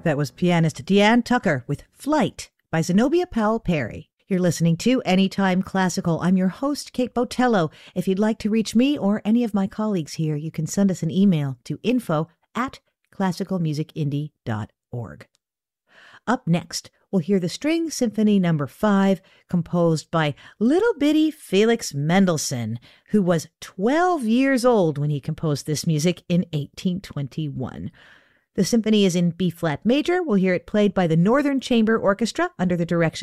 That was pianist Deanne Tucker with Flight by Zenobia Powell Perry. You're listening to Anytime Classical. I'm your host, Kate Botello. If you'd like to reach me or any of my colleagues here, you can send us an email to info@classicalmusicindie.org. Up next, we'll hear the String Symphony No. 5, composed by little bitty Felix Mendelssohn, who was 12 years old when he composed this music in 1821. The symphony is in B-flat major. We'll hear it played by the Northern Chamber Orchestra under the direction